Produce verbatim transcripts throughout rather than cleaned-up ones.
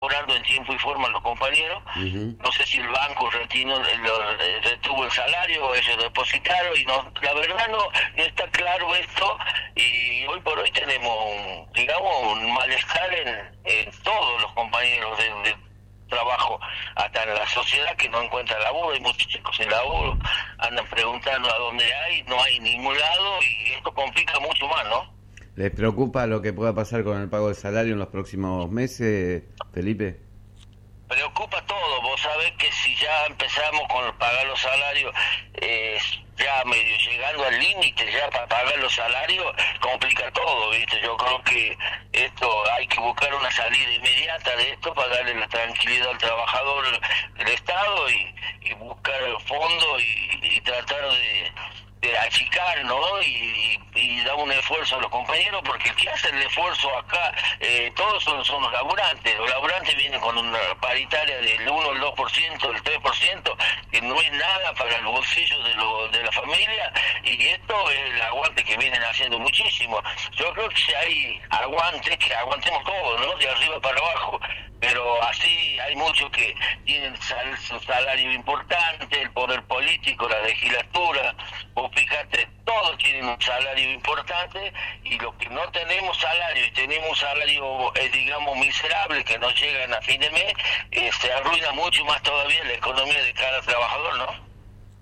cobrando en tiempo y forma los compañeros. Uh-huh. No sé si el banco retinó, lo, retuvo el salario o ellos depositaron, y no, la verdad no, no está claro esto, y hoy por hoy tenemos, un, digamos, un malestar en, en todos los compañeros de, de trabajo, hasta en la sociedad, que no encuentra laburo. Hay muchos chicos sin laburo, andan preguntando a dónde hay, no hay ningún lado, y esto complica mucho más, ¿no? ¿Les preocupa lo que pueda pasar con el pago de salario en los próximos meses, Felipe? Preocupa todo. Vos sabés que si ya empezamos con pagar los salarios, eh, ya medio llegando al límite ya para pagar los salarios, complica todo, ¿viste? Yo creo que esto hay que buscar una salida inmediata de esto para darle la tranquilidad al trabajador del Estado, y, y buscar el fondo y, y tratar de... de achicar, ¿no? Y, y, y dar un esfuerzo a los compañeros, porque el que hace el esfuerzo acá, eh, todos son, son los laburantes. Los laburantes vienen con una paritaria del uno, el dos por ciento, el tres por ciento, que no es nada para el bolsillo de, lo, de la familia, y esto es el aguante que vienen haciendo muchísimo. Yo creo que si hay aguante, que aguantemos todos, ¿no? De arriba para abajo, pero así hay muchos que tienen sal, su salario importante, el poder político, la legislatura. Vos fíjate, todos tienen un salario importante, y los que no tenemos salario y tenemos un salario, eh, digamos, miserable, que no llegan a fin de mes, eh, se arruina mucho más todavía la economía de cada trabajador, ¿no?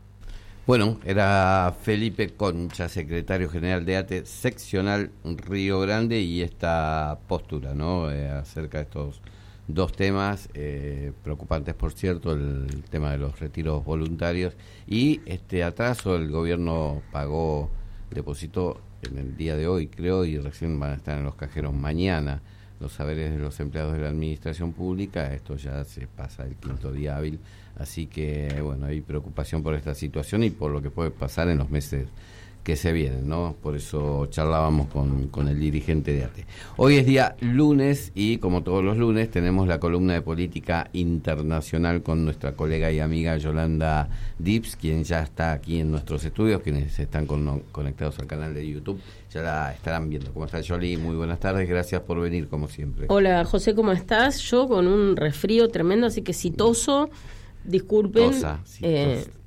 Bueno, era Felipe Concha, secretario general de A T E seccional Río Grande, y esta postura, ¿no? Eh, acerca de estos dos temas eh, preocupantes, por cierto, el, el tema de los retiros voluntarios y este atraso. El gobierno pagó, depositó en el día de hoy, creo, y recién van a estar en los cajeros mañana los saberes de los empleados de la administración pública. Esto ya se pasa el quinto día hábil, así que bueno, hay preocupación por esta situación y por lo que puede pasar en los meses que se vienen, ¿no? Por eso charlábamos con, con el dirigente de A T E. Hoy es día lunes y, como todos los lunes, tenemos la columna de política internacional con nuestra colega y amiga Yolanda Dips, quien ya está aquí en nuestros estudios. Quienes están con, conectados al canal de YouTube ya la estarán viendo. ¿Cómo está, Yoli? Muy buenas tardes, gracias por venir, como siempre. Hola, José, ¿cómo estás? Yo con un resfrío tremendo, así que si toso, disculpen. Tosa, sí, eh, tosa.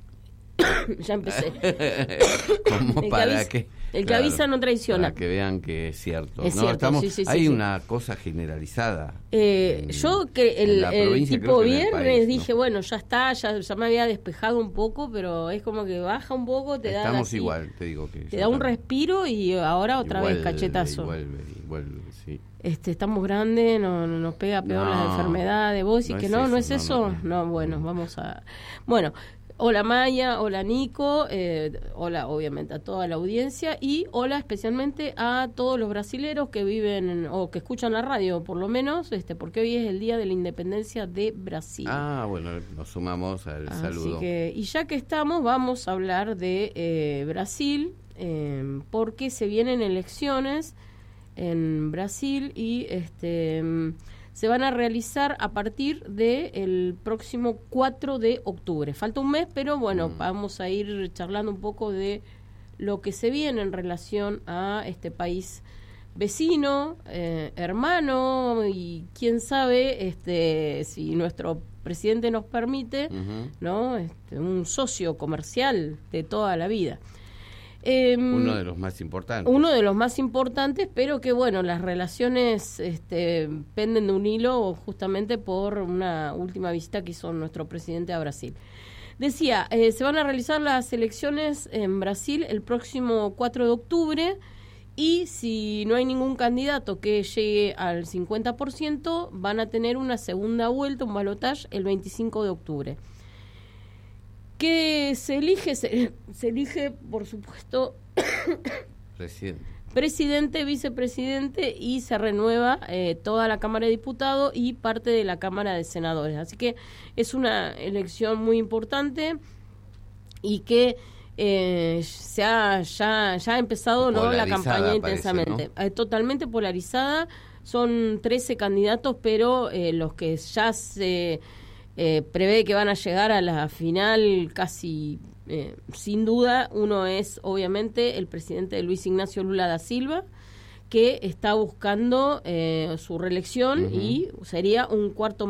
Ya empecé. ¿Cómo para qué? El que claro, avisa no traiciona. Para que vean que es cierto. Es no, cierto, estamos, sí, sí, hay sí, una sí. cosa generalizada. Eh, en, yo que el, el tipo viernes país, dije, ¿no? Bueno, ya está, ya, ya me había despejado un poco, pero es como que baja un poco, te estamos da Estamos igual, te digo que... Te da un también. respiro y ahora otra y vuelve, vez cachetazo. Y vuelve, y vuelve, sí. Este, estamos grandes, no, no nos pega peor no, las enfermedades. Vos y no que no, eso, ¿no es eso? No, no, no, no bueno, vamos a... Bueno... Hola Maya, hola Nico, eh, hola obviamente a toda la audiencia y hola especialmente a todos los brasileros que viven o que escuchan la radio, por lo menos, este, porque hoy es el día de la independencia de Brasil. Ah, bueno, nos sumamos al Así saludo. Que, y ya que estamos, vamos a hablar de eh, Brasil, eh, porque se vienen elecciones en Brasil y este... se van a realizar a partir del próximo cuatro de octubre. Falta un mes, pero bueno, mm. vamos a ir charlando un poco de lo que se viene en relación a este país vecino, eh, hermano, y quién sabe este si nuestro presidente nos permite, uh-huh. ¿no? Este, un socio comercial de toda la vida. Eh, uno de los más importantes. Uno de los más importantes, pero que bueno, las relaciones este, penden de un hilo justamente por una última visita que hizo nuestro presidente a Brasil. Decía, eh, se van a realizar las elecciones en Brasil el próximo cuatro de octubre y si no hay ningún candidato que llegue al cincuenta por ciento, van a tener una segunda vuelta, un balotaje, el veinticinco de octubre. Que se elige, se, se elige, por supuesto, presidente, presidente, vicepresidente y se renueva eh, toda la Cámara de Diputados y parte de la Cámara de Senadores. Así que es una elección muy importante y que eh, se ha, ya, ya ha empezado ¿no? la campaña intensamente. ¿No? Eh, totalmente polarizada, son trece candidatos, pero eh, los que ya se... Eh, prevé que van a llegar a la final casi eh, sin duda. Uno es obviamente el presidente Luis Ignacio Lula da Silva, que está buscando eh, su reelección uh-huh. y sería un cuarto